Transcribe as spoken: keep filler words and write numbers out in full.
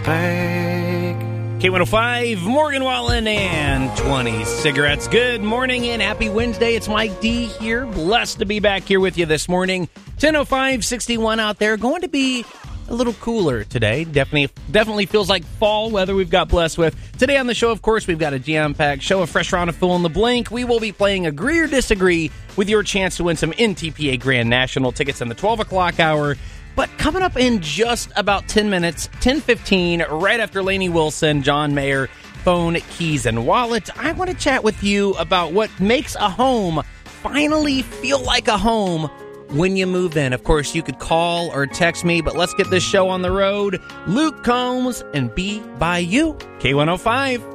K one oh five, Morgan Wallen, and twenty cigarettes. Good morning and happy Wednesday. It's Mike D here. Blessed to be back here with you this morning. ten oh five, sixty-one out there. Going to be a little cooler today. Definitely definitely feels like fall weather we've got blessed with. Today on the show, of course, we've got a jam-packed show, a fresh round of fill in the blank. We will be playing Agree or Disagree with your chance to win some N T P A Grand National tickets in the twelve o'clock hour. But coming up in just about ten minutes, ten fifteen, right after Lainey Wilson, John Mayer, phone, keys, and wallet, I want to chat with you about what makes a home finally feel like a home when you move in. Of course, you could call or text me, but let's get this show on the road. Luke Combs and Be By You, K one oh five.